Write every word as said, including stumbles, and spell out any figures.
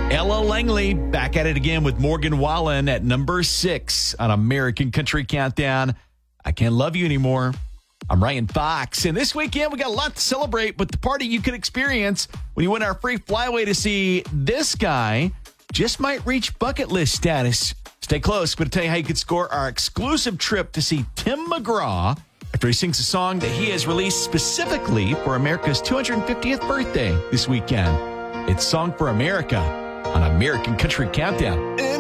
Ella Langley back at it again with Morgan Wallen at number six on American Country Countdown. I Can't Love You Anymore. I'm Ryan Fox, and this weekend we got a lot to celebrate with the party you can experience when you win our free flyaway to see this guy. Just might reach bucket list status. Stay close. I'm going to tell you how you could score our exclusive trip to see Tim McGraw after he sings a song that he has released specifically for America's two hundred fiftieth birthday this weekend. It's Song for America on American Country Countdown.